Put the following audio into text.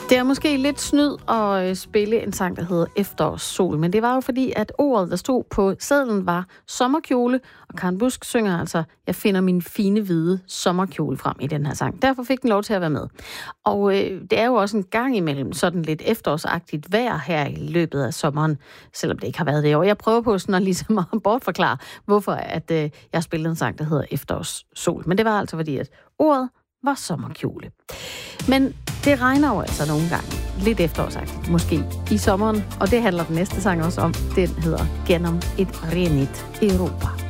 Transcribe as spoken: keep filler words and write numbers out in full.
Det er måske lidt snyd at spille en sang, der hedder Efterårssol, men det var jo fordi, at ordet, der stod på sedlen, var sommerkjole, og Karen Busk synger altså, jeg finder min fine hvide sommerkjole frem i den her sang. Derfor fik den lov til at være med. Og øh, det er jo også en gang imellem sådan lidt efterårsagtigt vejr her i løbet af sommeren, selvom det ikke har været det i år. Jeg prøver på sådan at ligesom at bortforklare, hvorfor at, øh, jeg spillede en sang, der hedder Efterårssol. Men det var altså fordi, at ordet var sommerkjole. Men det regner jo altså nogle gange. Lidt efterårsagtigt, måske i sommeren. Og det handler den næste sang også om. Den hedder Gennem et renigt Europa.